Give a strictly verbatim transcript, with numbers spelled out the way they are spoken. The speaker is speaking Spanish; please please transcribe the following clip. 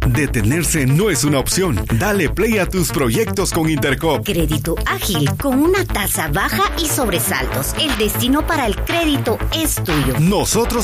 Detenerse no es una opción. Dale play a tus proyectos con Intercoop. Crédito ágil, con una tasa baja y sobresaltos. El destino para el crédito es tuyo. Nosotros